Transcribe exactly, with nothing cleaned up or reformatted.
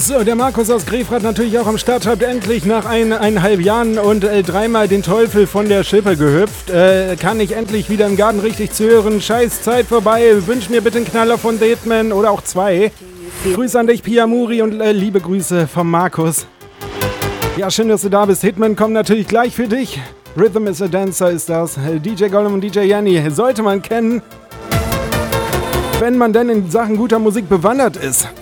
So, der Markus aus Grefrath natürlich auch am Start, hat endlich nach eineinhalb Jahren und äh, dreimal den Teufel von der Schippe gehüpft. Äh, kann ich endlich wieder im Garten richtig zu hören. Scheiß Zeit vorbei. Wünsch mir bitte einen Knaller von The Hitman oder auch zwei. Grüße an dich, Pia Muri, und äh, liebe Grüße vom Markus. Ja, schön, dass du da bist. Hitman kommt natürlich gleich für dich. Rhythm is a Dancer ist das. Äh, D J Gollum und D J Yanni sollte man kennen, wenn man denn in Sachen guter Musik bewandert ist.